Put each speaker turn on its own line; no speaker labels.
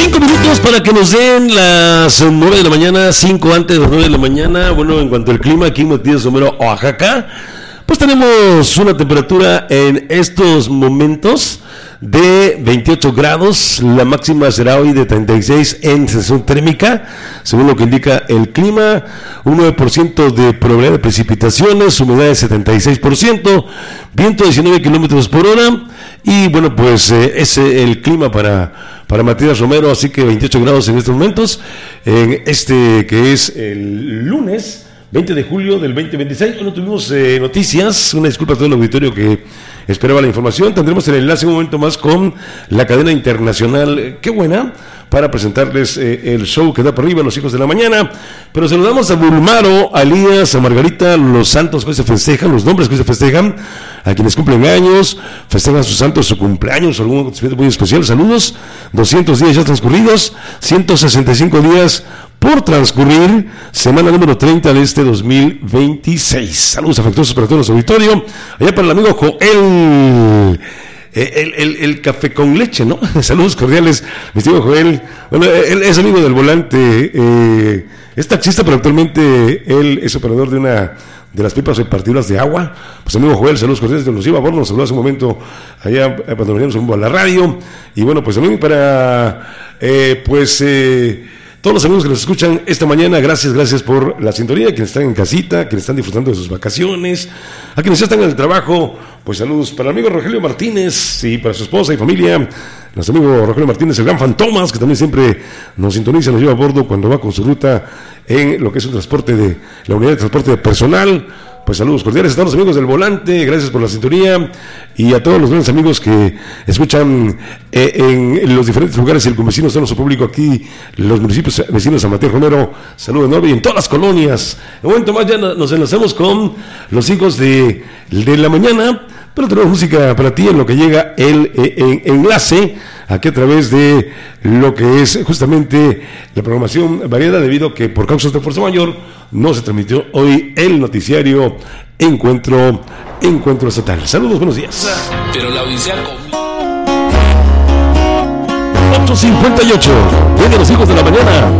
5 minutos para que nos den las 9 de la mañana, 5 antes de las 9 de la mañana. Bueno, en cuanto al clima, aquí en Matías Romero, Oaxaca, pues tenemos una temperatura en estos momentos de 28 grados, la máxima será hoy de 36 en sensación térmica, según lo que indica el clima, un 9% de probabilidad de precipitaciones, humedad de 76%, viento de 19 kilómetros por hora, y bueno, pues es el clima para Matías Romero, así que 28 grados en estos momentos, en este que es el lunes 20 de julio del 2026. Bueno, tuvimos noticias, una disculpa a todo el auditorio que esperaba la información. Tendremos el enlace un momento más con la cadena internacional, qué buena, para presentarles el show que da por arriba, Los Hijos de la Mañana. Pero saludamos a Bulmaro, a Elías, a Margarita, los santos que se festejan, los nombres que se festejan, a quienes cumplen años, festejan sus santos, su cumpleaños, algún acontecimiento muy especial. Saludos, 200 días ya transcurridos, 165 días por transcurrir, semana número 30 de este 2026. Saludos afectuosos para todos los auditorios. Allá para el amigo Joel, el café con leche, ¿no? Saludos cordiales, mi estimado Joel. Bueno, él es amigo del volante, es taxista, pero actualmente él es operador de una de las pipas repartidoras de agua. Pues amigo Joel, saludos cordiales, nos iba a bordo, nos saludó hace un momento allá cuando veníamos a la radio. Y bueno, pues también para todos los amigos que nos escuchan esta mañana, gracias por la sintonía, quienes están en casita, quienes están disfrutando de sus vacaciones, a quienes ya están en el trabajo, pues saludos para el amigo Rogelio Martínez y para su esposa y familia, nuestro amigo Rogelio Martínez, el gran Fantomas, que también siempre nos sintoniza, nos lleva a bordo cuando va con su ruta en lo que es el transporte de la unidad de transporte de personal. Pues saludos cordiales a todos los amigos del volante, gracias por la sintonía, y a todos los grandes amigos que escuchan en los diferentes lugares y el convecinos de nuestro público aquí, los municipios vecinos de San Matías Romero, saludos enormes, y en todas las colonias. En un momento más ya nos enlazamos con los hijos de la mañana, pero tenemos música para ti en lo que llega el enlace, aquí a través de lo que es justamente la programación variada, debido a que por causas de fuerza mayor no se transmitió hoy el noticiario Encuentro Estatal. Saludos, buenos días.
Pero la audiencia
8:58, vienen los hijos de la mañana.